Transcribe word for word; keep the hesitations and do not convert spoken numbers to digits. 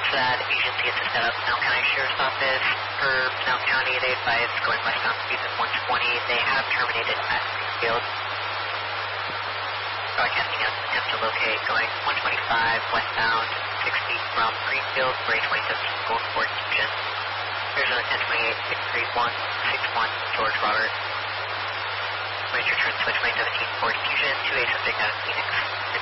for that, agency is to set up Pinal County Sheriff's Office. For Pinal County, they advise going westbound speeds of one twenty. They have terminated at Greenfield. Broadcasting out attempt to locate going one twenty-five westbound, sixty from Greenfield for a twenty seventeen Gold Sport Fusion. Arizona ten twenty-eight, six three one, six one, George Robert. Ranger turn switch twenty seventeen Ford Fusion to a subject out of Phoenix.